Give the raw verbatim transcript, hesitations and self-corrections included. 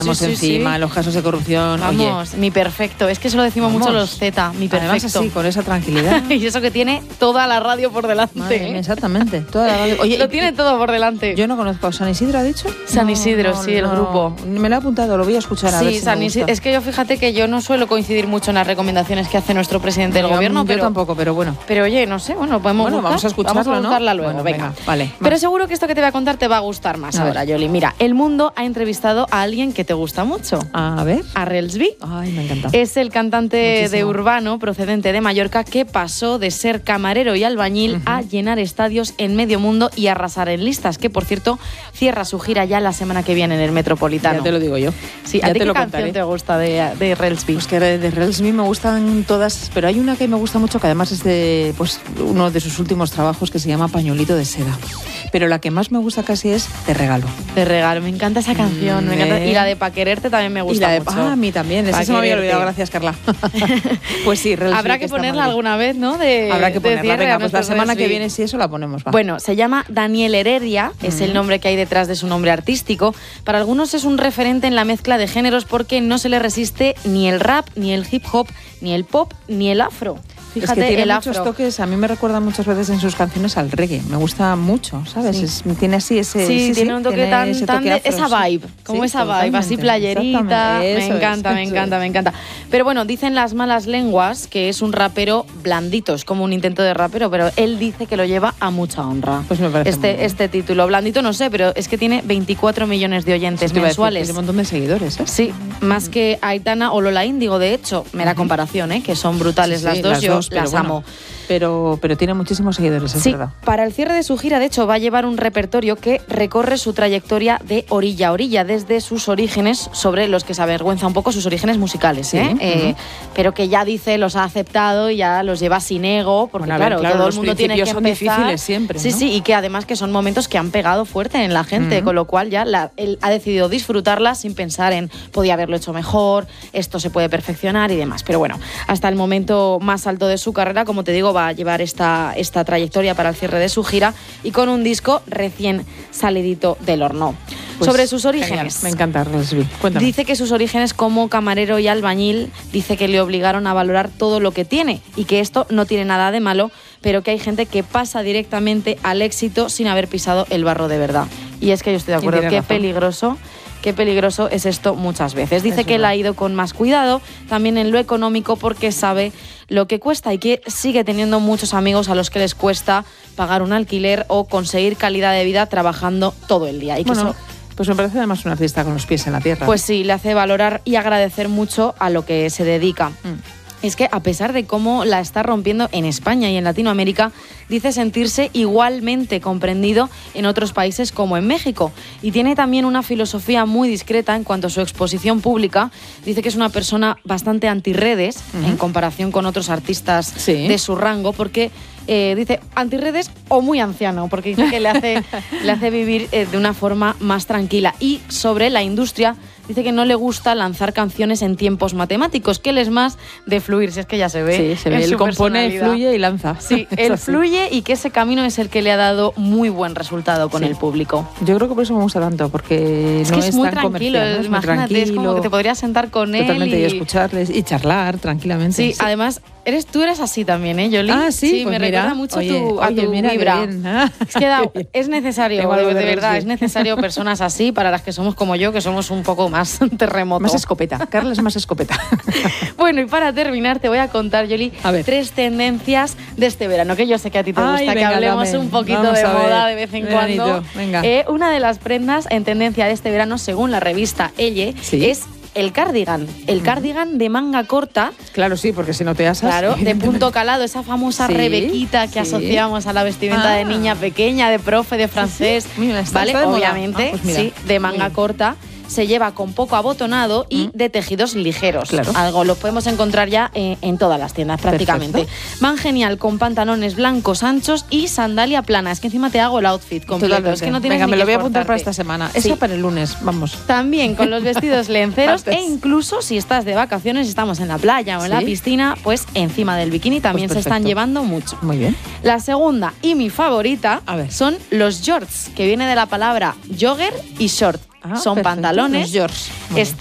Sí, sí, encima, sí. los casos de corrupción. Vamos, Oye, mi perfecto. Es que eso lo decimos vamos. mucho los Z, mi perfecto. Además así, con esa tranquilidad. Y eso que tiene toda la radio por delante. Madre mía, ¿eh? exactamente. Toda la radio. Oye, lo y- tiene todo por delante. Yo no conozco. ¿San Isidro ha dicho? San Isidro, sí, el grupo. Me lo he apuntado, lo voy a escuchar a ver Sí, si San me Isidro. gusta. Es que yo fíjate que yo no suelo coincidir mucho en las recomendaciones que hace nuestro presidente del Yo- gobierno, yo pero tampoco, pero bueno. Pero oye, no sé, bueno, podemos Bueno, buscar. vamos a escucharlo, Vamos a ¿no? buscarla luego, Bueno, venga. venga, vale, Pero más. seguro que esto que te voy a contar te va a gustar más A ahora, ver. Yoli. Mira, El Mundo ha entrevistado a alguien que te gusta mucho, A ver. a Relsby. Ay, me encanta. Es el cantante de Muchísimo. Urbano, procedente de Mallorca, que pasó de ser camarero y albañil Ujú. a llenar estadios en medio mundo y arrasar en listas, que por cierto cierra su gira ya la semana que viene en el Metropolitano. Ya te lo digo yo. Sí, Ya ¿a ti te qué lo canción contaré. te gusta de, de Relsby? Pues que de, de Relsby me gustan todas, pero hay una que me gusta mucho que además es de pues uno de sus últimos trabajos que se llama Pañuelito de seda. Pero la que más me gusta casi es Te regalo. Te regalo, me encanta esa canción, me encanta. eh. Y la de Pa' quererte también me gusta Y la de mucho. ah, a mí también, esa Pa' se me había quererte. olvidado, gracias Carla. Pues sí, Relsby, Habrá que está ponerla muy bien. alguna vez, ¿no? De, Habrá que de ponerla. cierre Venga, a pues la nuestro semana que Relsby. viene si eso la ponemos. Va. Bueno, se llama Daniel Heredia, es el nombre que hay detrás de su nombre artístico. Para algunos es un referente en la mezcla de géneros porque no se le resiste ni el rap, ni el hip hop, ni el pop, ni el afro. Fíjate, es que tiene el muchos afro. toques, a mí me recuerda muchas veces en sus canciones al reggae, me gusta mucho, ¿sabes? Sí. Es- tiene así ese Sí, sí, tiene sí, un toque tiene tan, ese tan toque de afro, esa sí. vibe, como Sí, esa vibe, así totalmente, playerita. exactamente, Me eso encanta, es, me eso encanta, es. me encanta. Pero bueno, dicen las malas lenguas que es un rapero blandito, es como un intento de rapero, pero él dice que lo lleva a mucha honra. Pues me parece muy este, bien. este título. Blandito no sé, pero es que tiene veinticuatro millones de oyentes Te iba a decir, mensuales. tiene un montón de seguidores, ¿eh? Sí, más que Aitana o Lola Índigo, de hecho, mera comparación, ¿eh? Que son brutales Sí, las sí, dos, yo dos, pero las bueno, amo. Pero, pero tiene muchísimos seguidores, es Sí, verdad. para el cierre de su gira, de hecho, va a llevar un repertorio que recorre su trayectoria de orilla a orilla, desde sus orígenes, sobre los que se avergüenza un poco sus orígenes musicales, Sí, ¿eh? Eh, ujú. pero que ya dice, los ha aceptado y ya los lleva sin ego, porque Bueno, a ver, claro, claro, todo el los mundo tiene que principios son empezar. difíciles siempre, Sí, ¿no? sí, y que además que son momentos que han pegado fuerte en la gente, Ujú. con lo cual ya la- él ha decidido disfrutarla sin pensar en podía haberlo hecho mejor, esto se puede perfeccionar y demás. Pero bueno, hasta el momento más alto de su carrera, como te digo, va a llevar esta, esta trayectoria para el cierre de su gira y con un disco recién salidito del horno. Pues, Sobre sus genial, orígenes. me encanta Relsby. Cuéntame. Dice que sus orígenes como camarero y albañil, dice que le obligaron a valorar todo lo que tiene y que esto no tiene nada de malo, pero que hay gente que pasa directamente al éxito sin haber pisado el barro de verdad. Y es que yo estoy de Y acuerdo, tiene qué razón. peligroso. Qué peligroso es esto muchas veces. Dice Es que él verdad. ha ido con más cuidado, también en lo económico, porque sabe lo que cuesta y que sigue teniendo muchos amigos a los que les cuesta pagar un alquiler o conseguir calidad de vida trabajando todo el día. Y que Bueno, eso, pues me parece además un artista con los pies en la tierra. pues sí, le hace valorar y agradecer mucho a lo que se dedica. Mm. Es que a pesar de cómo la está rompiendo en España y en Latinoamérica, dice sentirse igualmente comprendido en otros países como en México. Y tiene también una filosofía muy discreta en cuanto a su exposición pública. Dice que es una persona bastante antirredes Ujú. en comparación con otros artistas Sí. de su rango, porque eh, dice antirredes o muy anciano, porque dice que le hace, le hace vivir eh, de una forma más tranquila. Y sobre la industria, dice que no le gusta lanzar canciones en tiempos matemáticos, que él es más de fluir, si es que ya se ve. Sí, se ve. en Él su compone, personalidad. fluye y lanza. Sí, Es él así. fluye y que ese camino es el que le ha dado muy buen resultado con Sí. el público. Yo creo que por eso me gusta tanto, porque Es no que es, es muy tan tranquilo, comercial, ¿no? Es muy imagínate, es como tranquilo, que te podrías sentar con él totalmente y y... escucharles y charlar tranquilamente. Sí, además, eres, tú eres así también, ¿eh, Yoli? Ah, sí, pues me mira, recuerda mucho oye, tu, a oye, tu mira qué vibra. bien, ah, Es que da- qué bien. es necesario, Tengo de, algo de de verdad, Relsby. es necesario personas así para las que somos como yo, que somos un poco más terremoto. Más escopeta. Carla es más escopeta. Bueno, y para terminar te voy a contar, Yoli, A ver. tres tendencias de este verano, que yo sé que a ti te Ay, gusta, que venga, hablemos dame. un poquito Vamos de a ver. moda de vez en Veranito, cuando. venga. Eh, una de las prendas en tendencia de este verano, según la revista Elle, Sí. es el cardigan. El cardigan de manga corta, Claro, sí, porque si no te asas... claro, de punto calado, esa famosa Sí, rebequita que sí. asociamos a la vestimenta de Ah. niña pequeña, de profe, de francés, Mira, está- ¿vale? está de moda. Obviamente, Ah, pues mira. sí, de manga Mm. corta. Se lleva con poco abotonado y Mm. de tejidos ligeros. Claro. Algo lo podemos encontrar ya en, en todas las tiendas prácticamente. Van genial con pantalones blancos anchos y sandalia plana. Es que encima te hago el outfit completo. Totalmente. Es que no tienes Venga, ni me que lo voy a apuntar para esforzarte. esta semana. Sí. Esa para el lunes, vamos. También con los vestidos lenceros Martes. e incluso si estás de vacaciones, estamos en la playa o en Sí. la piscina, pues encima del bikini también Pues se están perfecto. llevando mucho. Muy bien. La segunda y mi favorita A ver. son los shorts, que viene de la palabra jogger y short. Ah, son perfecto. pantalones. Los George. Este